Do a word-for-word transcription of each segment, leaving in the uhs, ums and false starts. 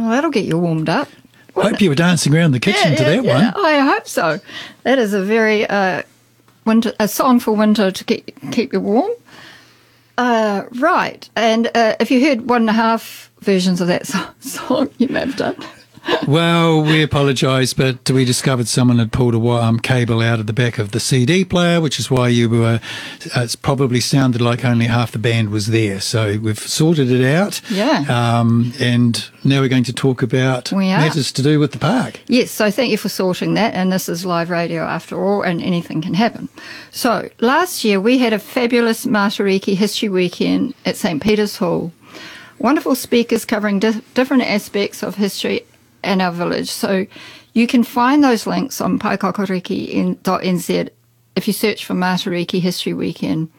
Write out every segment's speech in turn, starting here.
Well, that'll get you warmed up. Hope you were dancing around the kitchen yeah, to yeah, that yeah. one. I hope so. That is a very uh, winter, a song for winter to keep keep you warm. Uh, right, and uh, if you heard one and a half versions of that so- song, you may have done. Well, we apologise, but we discovered someone had pulled a um, cable out of the back of the C D player, which is why you were. Uh, it's probably sounded like only half the band was there. So we've sorted it out. Yeah. Um, and now we're going to talk about We are. matters to do with the park. Yes, so thank you for sorting that, and this is live radio after all, and anything can happen. So last year we had a fabulous Matariki History Weekend at St Peter's Hall. Wonderful speakers covering di- different aspects of history and our village. So you can find those links on paikokariki dot n z if you search for Matariki History Weekend.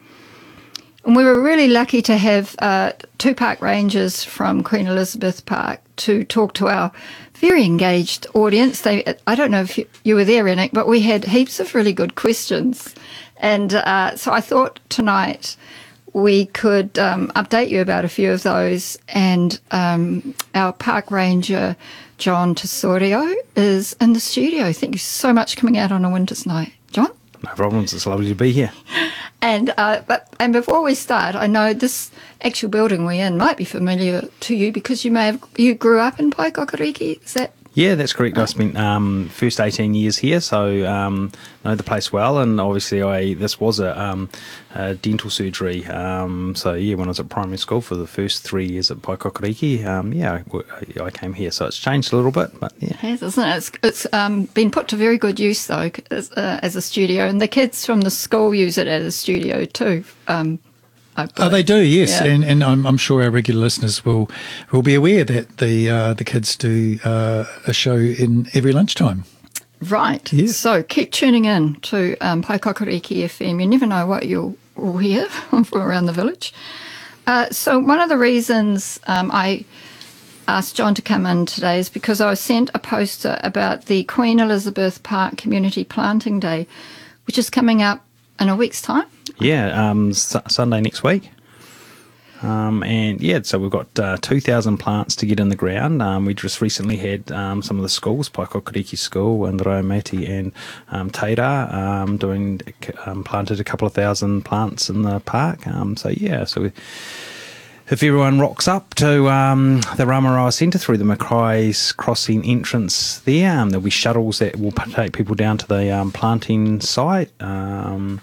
And we were really lucky to have uh, two park rangers from Queen Elizabeth Park to talk to our very engaged audience. They, I don't know if you, you were there, Rennick, but we had heaps of really good questions. And uh, so I thought tonight we could um, update you about a few of those. And um, our park ranger, John Tesorio, is in the studio. Thank you so much for coming out on a winter's night. John? No problems. It's lovely to be here. And uh, but and before we start, I know this actual building we're in might be familiar to you because you may have you grew up in Paikokariki. Is that? Yeah, that's correct. I spent um, first eighteen years here, so um, know the place well. And obviously, I this was a, um, a dental surgery. Um, so yeah, when I was at primary school for the first three years at Paikokariki, um, yeah, I, I came here. So it's changed a little bit, but yeah, It has, isn't it? It's, it's um, been put to very good use though as, uh, as a studio, and the kids from the school use it as a studio too. Um, Oh, they do, yes, Yeah. and and I'm, I'm sure our regular listeners will will be aware that the uh, the kids do uh, a show in every lunchtime. Right. Yeah. So keep tuning in to um, Paikokariki F M. You never know what you'll, you'll hear from around the village. Uh, so one of the reasons um, I asked John to come in today is because I was sent a poster about the Queen Elizabeth Park Community Planting Day, which is coming up in a week's time. yeah, um, su- Sunday next week. Um, and yeah, so we've got uh, two thousand plants to get in the ground. Um, we just recently had um, some of the schools, Paikokariki School and Raumati and um, Teira, um, doing um, planted a couple of thousand plants in the park. Um, so yeah, so we, if everyone rocks up to um, the Ramarawa Centre through the Mackay's Crossing entrance there, um, there'll be shuttles that will p- take people down to the um, planting site. Um,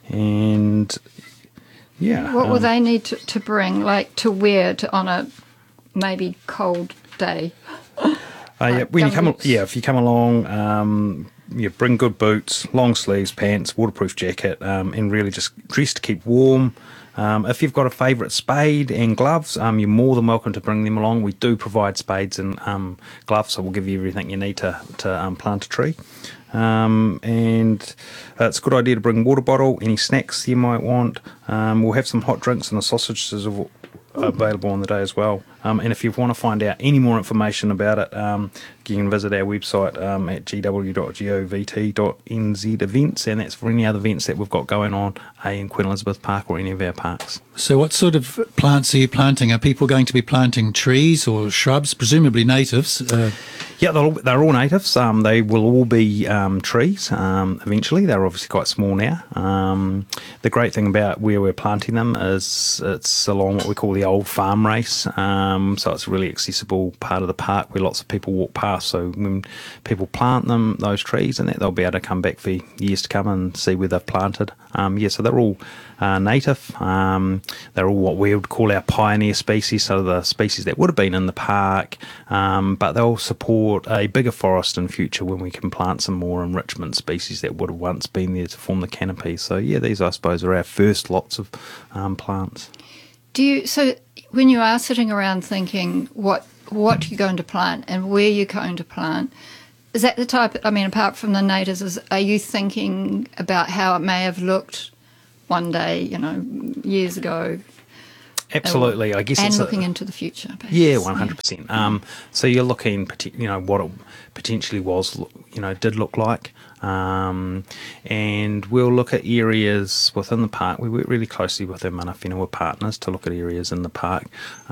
and yeah. What will um, they need to, to bring, like to wear to, on a maybe cold day? Uh, yeah, Like when you come, gumboots. yeah, if you come along, um, you bring good boots, long sleeves, pants, waterproof jacket, um, and really just dress to keep warm. Um, if you've got a favourite spade and gloves, um, you're more than welcome to bring them along. We do provide spades and um, gloves, so we'll give you everything you need to to um, plant a tree. Um, and uh, it's a good idea to bring water bottle, any snacks you might want. Um, we'll have some hot drinks and the sausages av- available on the day as well. Um, and if you want to find out any more information about it, um, you can visit our website um, at g w dot govt dot n z events, and that's for any other events that we've got going on uh, in Queen Elizabeth Park or any of our parks. So what sort of plants are you planting? Are people going to be planting trees or shrubs, presumably natives? Uh, Yeah, they're all, they're all natives. Um, they will all be um, trees um, eventually. They're obviously quite small now. Um, the great thing about where we're planting them is it's along what we call the old farm race. Um, so it's a really accessible part of the park where lots of people walk past. So when people plant them, those trees, and that they'll be able to come back for years to come and see where they've planted. Um, yeah, so they're all uh, native. Um, they're all what we would call our pioneer species, so the species that would have been in the park, um, but they'll support a bigger forest in future when we can plant some more enrichment species that would have once been there to form the canopy. So yeah, these I suppose are our first lots of um, plants. Do you so when you are sitting around thinking what what you're going to plant and where you're going to plant, is that the type? I mean, apart from the natives, is, are you thinking about how it may have looked one day, you know, years ago? Absolutely, I guess and it's looking a, into the future. Perhaps. Yeah, one hundred percent. Um, so you're looking, partic- you know, what it potentially was, you know, did look like, um, and we'll look at areas within the park. We work really closely with our mana whenua partners to look at areas in the park,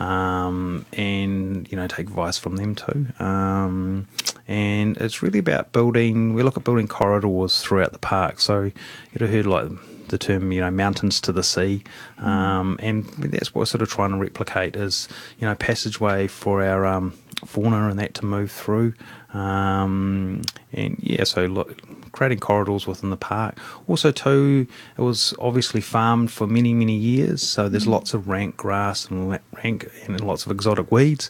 um, and you know, take advice from them too. Um, and it's really about building. We look at building corridors throughout the park. So you'd have heard like the term, you know, mountains to the sea, um, and that's what we're sort of trying to replicate is, you know, passageway for our um, fauna and that to move through, um, and yeah, so look, creating corridors within the park. Also, too, it was obviously farmed for many, many years, so there's lots of rank grass and la- rank and lots of exotic weeds,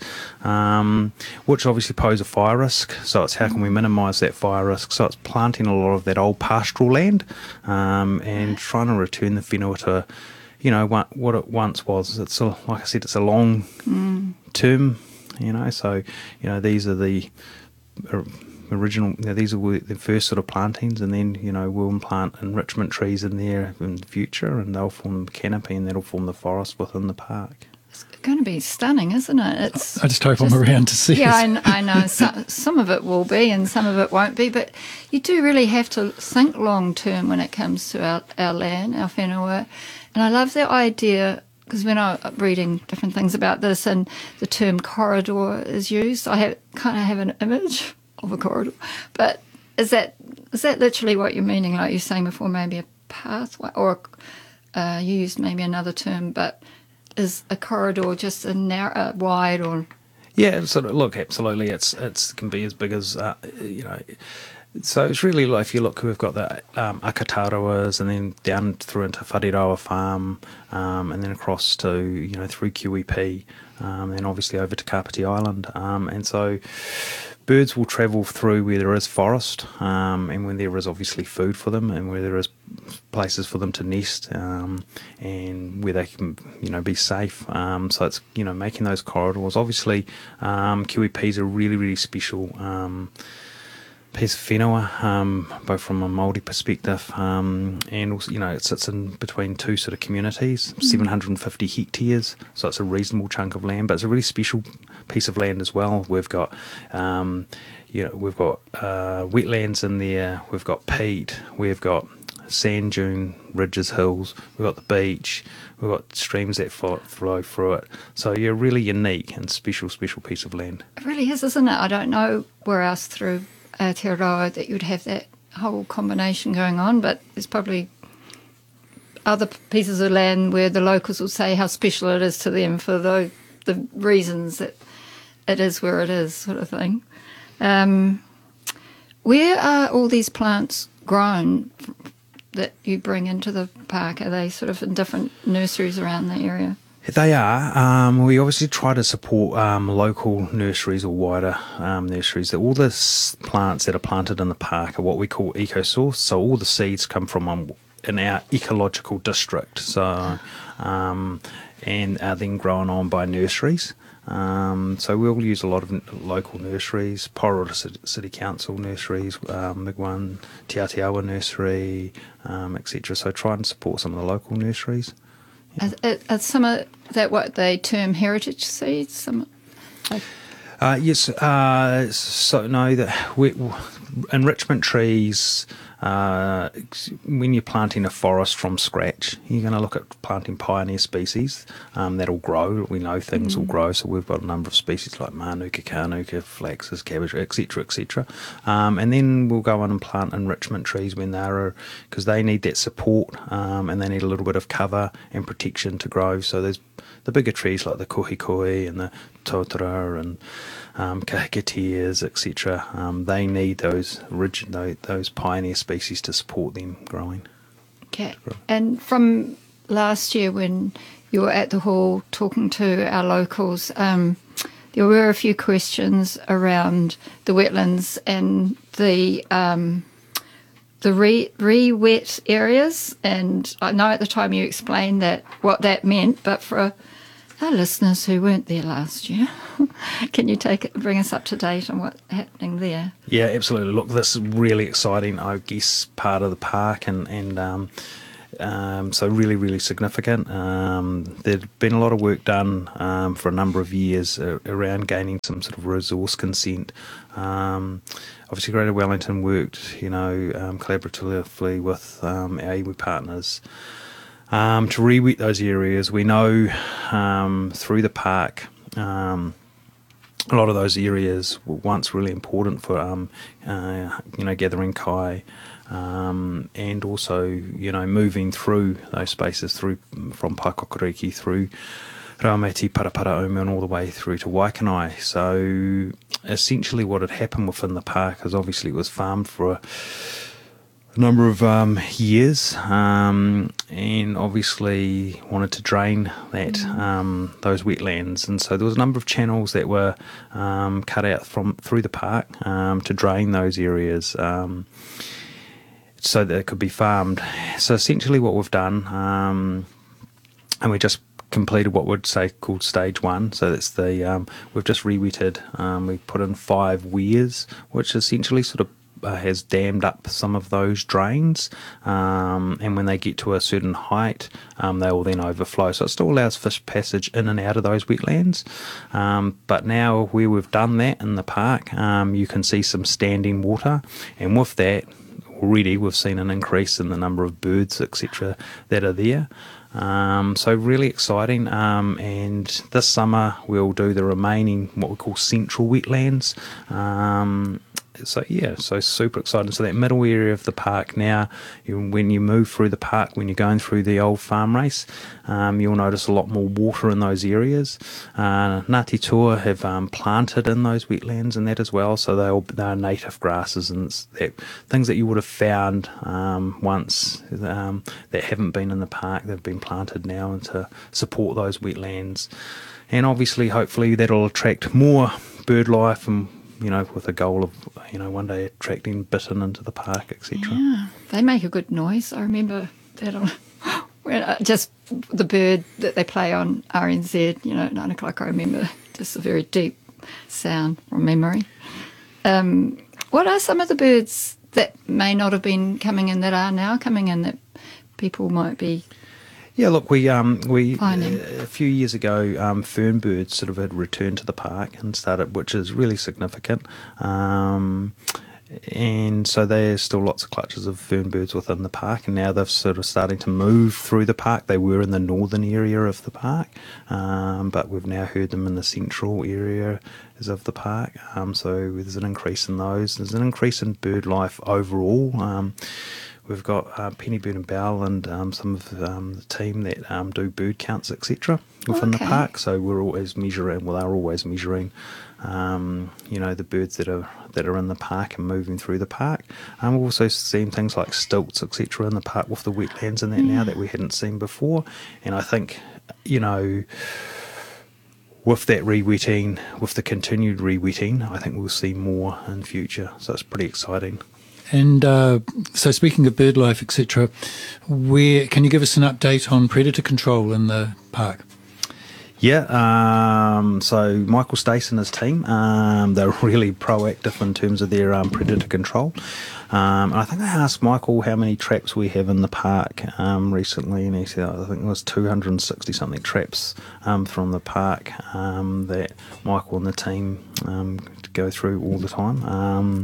um, which obviously pose a fire risk. So it's how can we minimise that fire risk? So it's planting a lot of that old pastoral land, um, and trying to return the whenua to, you know, what, what it once was. It's a, like I said, it's a long mm. term, you know. So you know, these are the uh, original, you know, these are the first sort of plantings, and then, you know, we'll implant enrichment trees in there in the future, and they'll form the canopy, and that'll form the forest within the park. It's going to be stunning, isn't it? It's I just hope just, I'm around to see yeah, it. Yeah, I, I know. Some, some of it will be and some of it won't be, but you do really have to think long term when it comes to our, our land, our whenua. And I love the idea, because when I'm reading different things about this and the term corridor is used, I have, kind of have an image of a corridor. But is that is that literally what you're meaning? Like you were saying before, maybe a pathway, or uh, you used maybe another term, but is a corridor just a narrow, uh, wide, or? Yeah, sort of. Look, absolutely, it's it's can be as big as uh, you know. So it's really like, if you look, we've got the um, Akatarawas, and then down through into Whareroa Farm, um, and then across to, you know, through Q E P, um, and obviously over to Kapiti Island, um, and so birds will travel through where there is forest, um, and when there is obviously food for them, and where there is places for them to nest, um, and where they can, you know, be safe. Um, so it's, you know, making those corridors. Obviously, um, Q E P is a really, really special Um, piece of whenua, um, both from a Māori perspective, um, and also, you know, it sits in between two sort of communities, mm. seven hundred fifty hectares, so it's a reasonable chunk of land, but it's a really special piece of land as well. We've got, um, you know, we've got uh, wetlands in there, we've got peat, we've got sand dune, ridges, hills, we've got the beach, we've got streams that flow, flow through it. So you're a really unique and special, special piece of land. It really is, isn't it? I don't know where else through Aotearoa that you'd have that whole combination going on, but there's probably other pieces of land where the locals will say how special it is to them for the, the reasons that it is where it is, sort of thing. Um, where are all these plants grown that you bring into the park? Are they sort of in different nurseries around the area? They are. Um, we obviously try to support um, local nurseries or wider um, nurseries. All the s- plants that are planted in the park are what we call eco-sourced. So all the seeds come from um, in our ecological district. So um, and are then grown on by nurseries. Um, so we'll use a lot of n- local nurseries, Porora City, City Council nurseries, um, big one, Te Aotearoa nursery, um, et cetera. So try and support some of the local nurseries. Are, are, are some of that what they term heritage seeds? Some, like... uh, yes. Uh, so no, that we, enrichment trees. Uh, when you're planting a forest from scratch, you're going to look at planting pioneer species um, that'll grow. We know things mm. will grow, so we've got a number of species like Manuka, Carnuka, flaxes, cabbage, et cetera, et cetera. Um, and then we'll go on and plant enrichment trees when they're, because they need that support um, and they need a little bit of cover and protection to grow. So there's the bigger trees like the kohikoi and the totara and um, kahikateas, et cetera. Um, they need those origin, those, those pioneer species to support them growing. Okay. And from last year when you were at the hall talking to our locals, um, there were a few questions around the wetlands and the um, the re, re-wet areas. And I know at the time you explained that what that meant, but for our listeners who weren't there last year, can you take it, bring us up to date on what's happening there? Yeah, absolutely. Look, this is really exciting, I guess, part of the park, and and um, Um, so really, really significant. Um, there'd been a lot of work done um, for a number of years uh, around gaining some sort of resource consent. Um, obviously, Greater Wellington worked, you know, um, collaboratively with um, our iwi partners um, to re-wet those areas. We know um, through the park. Um, A lot of those areas were once really important for, um, uh, you know, gathering kai, um, and also, you know, moving through those spaces through from Paikokariki through Raumati, Parapara, Omu, and all the way through to Waikanai. So essentially, what had happened within the park is obviously it was farmed for a a number of um, years, um, and obviously wanted to drain that um, those wetlands, and so there was a number of channels that were um, cut out from through the park um, to drain those areas, um, so that it could be farmed. So essentially, what we've done, um, and we just completed what we'd say called stage one. So that's the um, we've just re-wetted. Um, we put in five weirs, which essentially sort of Uh, has dammed up some of those drains, um, and when they get to a certain height, um, they will then overflow. So it still allows fish passage in and out of those wetlands. Um, but now where we've done that in the park, um, you can see some standing water, and with that, already we've seen an increase in the number of birds, et cetera, that are there. Um, so really exciting, um, and this summer we'll do the remaining what we call central wetlands. Um, so yeah, so super exciting. So that middle area of the park now, you, when you move through the park, when you're going through the old farm race, um, you'll notice a lot more water in those areas. Uh, Ngāti Toa have um, planted in those wetlands and that as well, so they're, they're native grasses and that, things that you would have found um, once um, that haven't been in the park. They've been planted now and to support those wetlands, and obviously hopefully that'll attract more bird life, and you know, with a goal of, you know, one day attracting bittern into the park, et cetera. Yeah, they make a good noise. I remember that on when uh, just the bird that they play on R N Z, you know, at nine o'clock. I remember just a very deep sound from memory. Um, what are some of the birds that may not have been coming in that are now coming in that people might be? Yeah, look, we um we Finding. uh, a few years ago, um, fern birds sort of had returned to the park and started, which is really significant. Um, and so there's still lots of clutches of fern birds within the park, and now they're sort of starting to move through the park. They were in the northern area of the park, um, but we've now heard them in the central area of the park. Um, so there's an increase in those. There's an increase in bird life overall. Um, We've got uh, Penny Bird and Bell and um, some of um, the team that um, do bird counts, et cetera, within Okay. the park. So we're always measuring. Well, they're always measuring, um, you know, the birds that are that are in the park and moving through the park. Um, we've also seen things like stilts, et cetera, in the park with the wetlands and that now that we hadn't seen before. And I think, you know, with that re-wetting, with the continued re-wetting, I think we'll see more in future. So it's pretty exciting. And uh, so, speaking of bird life, et cetera, where can you give us an update on predator control in the park? Yeah, um, so Michael Stace and his team, um, they're really proactive in terms of their um, predator control. Um, and I think I asked Michael how many traps we have in the park um, recently, and he said I think it was two hundred sixty something traps um, from the park um, that Michael and the team um, go through all the time. Um,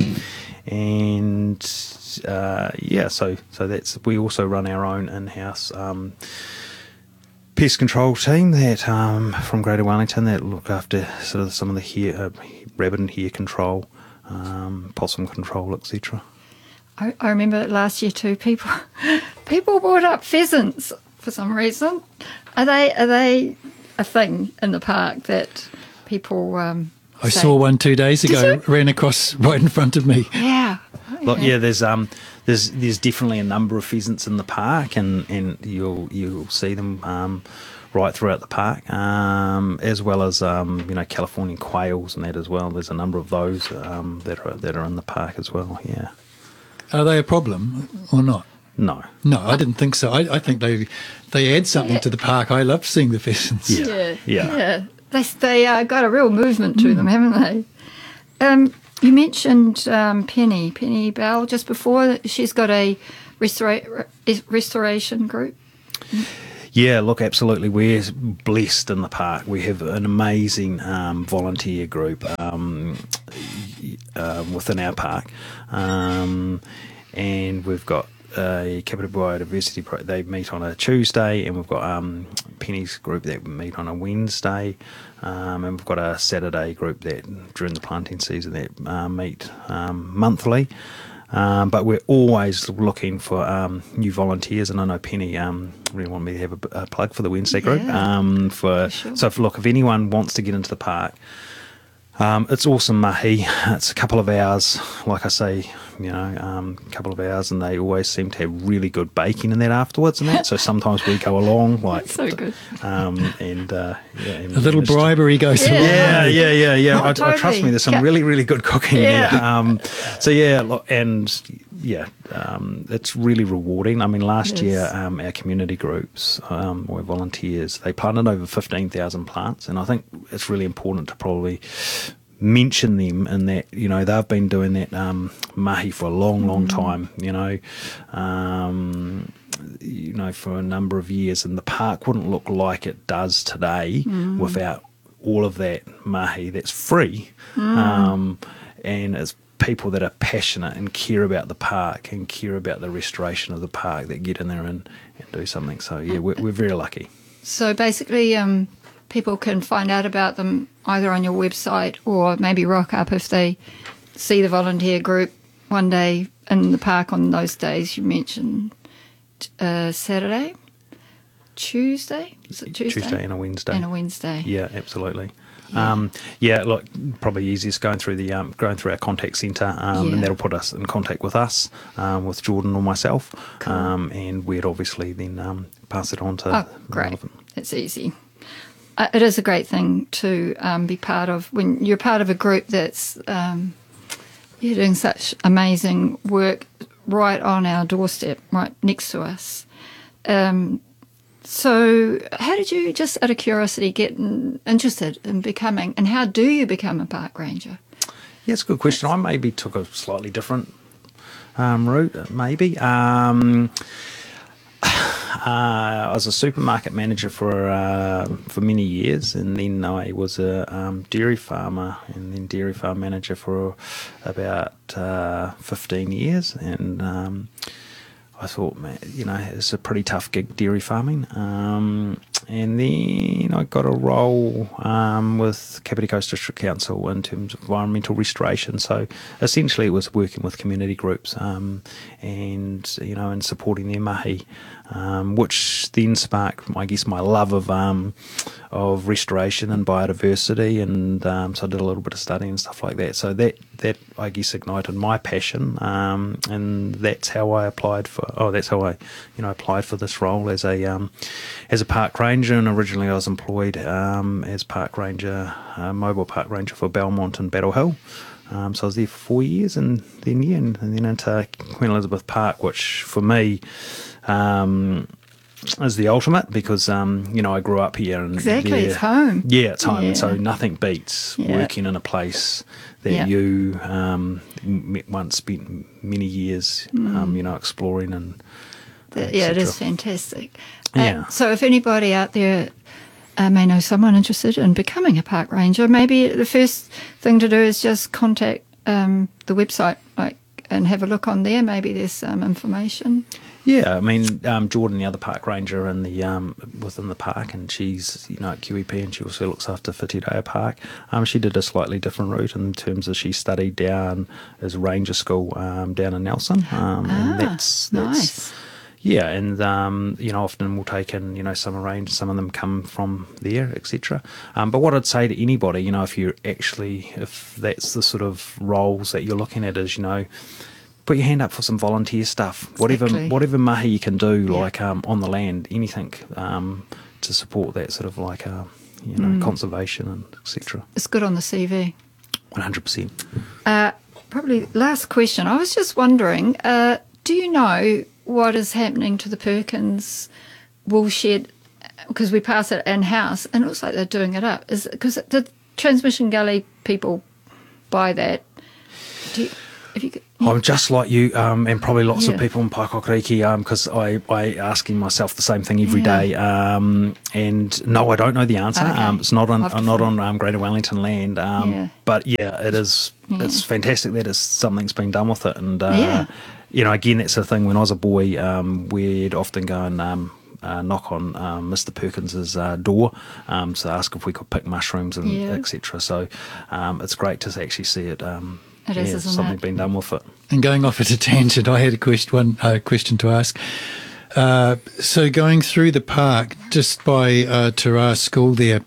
and uh, yeah, so so that's we also run our own in-house Um, pest control team that um, from Greater Wellington that look after sort of some of the hair, uh, rabbit and hare control, um, possum control, et cetera. I, I remember last year too. People, people brought up pheasants for some reason. Are they are they a thing in the park that people? Um, I say? saw one two days Did ago, you? ran across right in front of me. Yeah. Look, yeah, there's um, there's there's definitely a number of pheasants in the park, and, and you'll you'll see them um, right throughout the park, um, as well as um, you know Californian quails and that as well. There's a number of those um, that are that are in the park as well. Yeah. Are they a problem or not? No. No, I didn't think so. I, I think they they add something to the park. I love seeing the pheasants. Yeah. Yeah, Yeah. yeah. They they uh, got a real movement to them, haven't they? Um, you mentioned um, Penny, Penny Bell just before. She's got a restora- restoration group? Yeah, look, absolutely. We're blessed in the park. We have an amazing um, volunteer group um, uh, within our park. Um, and we've got a Capital Biodiversity Pro. They meet on a Tuesday, and we've got um, Penny's group that meet on a Wednesday. Um, and we've got a Saturday group that during the planting season that uh, meet um, monthly. Um, but we're always looking for um, new volunteers, and I know Penny um, really wanted me to have a, a plug for the Wednesday group. Yeah, um, for, for sure. So, if, look, if anyone wants to get into the park, um, it's awesome mahi. It's a couple of hours, like I say, you know, um, a couple of hours, and they always seem to have really good baking in that afterwards and that. So sometimes we go along, like, That's so good. Um, and uh, yeah, and A little just- bribery goes Yeah. a long yeah, way. yeah, yeah, yeah. Oh, I, I totally. trust me. There's some Ca- really, really good cooking Yeah. there. Um, so yeah, look, and yeah, um, it's really rewarding. I mean, last It year is. um, our community groups, um, or volunteers, they planted over fifteen thousand plants, and I think it's really important to probably mention them in that, you know, they've been doing that um, mahi for a long, long time, you know, um, you know, for a number of years, and the park wouldn't look like it does today without all of that mahi that's free, um, and it's people that are passionate and care about the park and care about the restoration of the park that get in there and, and do something. So yeah, we're, we're very lucky. So basically, um, people can find out about them either on your website or maybe rock up if they see the volunteer group one day in the park on those days you mentioned. Uh, Saturday, Tuesday, is it Tuesday? Tuesday and a Wednesday. And a Wednesday. Yeah, absolutely. Yeah. Um, yeah, look, probably easiest going through the um, going through our contact centre, um, Yeah. and that'll put us in contact with us, um, with Jordan or myself, Cool. um, and we'd obviously then um, pass it on to. Oh, the great. relevant- It's easy. Uh, it is a great thing to um, be part of when you're part of a group that's um, you're doing such amazing work right on our doorstep, right next to us. Um, so how did you, just out of curiosity, get in, interested in becoming, and how do you become a park ranger? Yeah, it's a good question. I maybe took a slightly different um, route, maybe. Um, Uh, I was a supermarket manager for uh, for many years, and then I was a um, dairy farmer, and then dairy farm manager for about uh, fifteen years. And um, I thought, man, you know, it's a pretty tough gig, dairy farming. Um, and then I got a role um, with Kapiti Coast District Council in terms of environmental restoration. So essentially, it was working with community groups um, and, you know, and supporting their mahi, um, which then sparked, I guess, my love of um, of restoration and biodiversity. And um, so I did a little bit of studying and stuff like that. So that, that I guess, ignited my passion, um, and that's how I applied for. Oh, that's how I, you know, applied for this role as a um, as a park ranger. And originally, I was employed um, as park ranger, uh, mobile park ranger for Belmont and Battle Hill. Um, so I was there for four years, and then yeah, and, and then into Queen Elizabeth Park, which for me um, is the ultimate because um, you know I grew up here and Exactly, yeah, it's home. Yeah, it's home, and so Yeah. nothing beats Yeah. working in a place that Yeah. you um, m- once spent many years, um, you know, exploring and. The- yeah, it is cetera. fantastic. Yeah. Uh, so if anybody out there uh, may know someone interested in becoming a park ranger, maybe the first thing to do is just contact um, the website, like, and have a look on there. Maybe there's some information. Yeah, I mean, um, Jordan, the other park ranger in the um, within the park, and she's, you know, at Q E P, and she also looks after Whitireia Park. Um, she did a slightly different route in terms of she studied down as ranger school um, down in Nelson, um, Ah, and that's, that's nice. yeah, and um, you know, often we'll take in, you know, summer range. Some of them come from there, et cetera. Um, but what I'd say to anybody, you know, if you're actually, if that's the sort of roles that you're looking at, is, you know, put your hand up for some volunteer stuff. Whatever, Exactly. whatever mahi you can do, Yeah. like um, on the land, anything um, to support that sort of like, uh, you know, Mm. conservation and et cetera. It's good on the C V. One hundred percent. Uh, probably last question. I was just wondering, uh, do you know what is happening to the Perkins woolshed? Because we pass it in-house and it looks like they're doing it up. Is because the Transmission Gully people buy that. Do you, If you could, I'm just like you, um, and probably lots Yeah. of people in Paikokariki, because I, I asking myself the same thing every Yeah. day. Um, and no, I don't know the answer. Okay. Um, it's not on I'll have to not find- on um, Greater Wellington land. Um, Yeah. But yeah, it is. Yeah. It's fantastic that it's, something's been done with it. And uh, Yeah. you know, again, that's the thing. When I was a boy, um, we'd often go and um, uh, knock on um, Mister Perkins's uh, door um, to ask if we could pick mushrooms and Yeah. et cetera. So um, it's great to actually see it. Um, It is, yeah, isn't something it? been done with it. And going off at a tangent, I had a question, one uh, question to ask. Uh, so going through the park, just by uh, Tara School there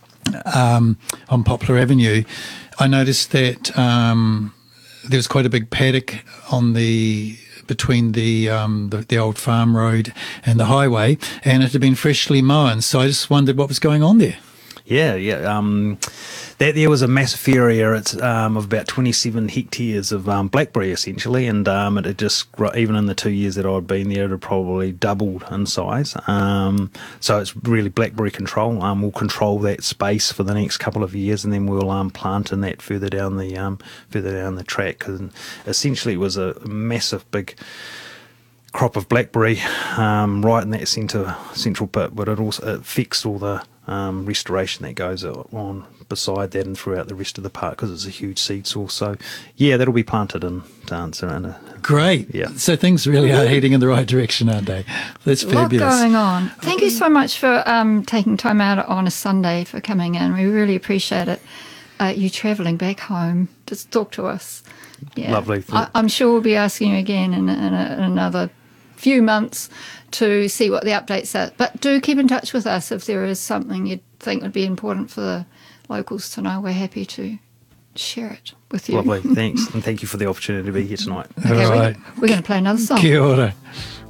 um, on Poplar Avenue, I noticed that um, there was quite a big paddock on the between the, um, the the old farm road and the highway, and it had been freshly mown. So I just wondered what was going on there. Yeah, yeah. Um, that there was a massive area. It's um, of about twenty-seven hectares of um, blackberry essentially, and um, it had just gro- even in the two years that I'd been there, it had probably doubled in size. Um, so it's really blackberry control. Um, we'll control that space for the next couple of years, and then we'll um, plant in that further down the um, further down the track. Because essentially, it was a massive big crop of blackberry um, right in that centre central pit, but it also it affects all the um, restoration that goes on beside that and throughout the rest of the park because it's a huge seed source. So yeah, that'll be planted in dance and a, Great. Yeah. So things really are heading in the right direction, aren't they? That's a lot fabulous. going on. Thank you so much for um, taking time out on a Sunday for coming in. We really appreciate it. Uh, you travelling back home to talk to us. Yeah. Lovely. I, I'm sure we'll be asking you again in, in, a, in another few months to see what the updates are. But do keep in touch with us if there is something you think would be important for the locals to know. We're happy to share it with you. Lovely, thanks, and thank you for the opportunity to be here tonight. Okay, All right. we're, we're going to play another song. Kia ora.